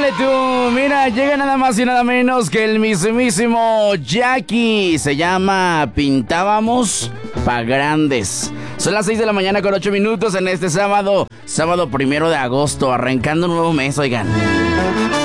Dale tú, mira, llega nada más y nada menos que el mismísimo Jackie. Se llama Pintábamos pa' Grandes. Son las 6 de la mañana con 8 minutos en este sábado 1 de agosto, arrancando un nuevo mes, oigan.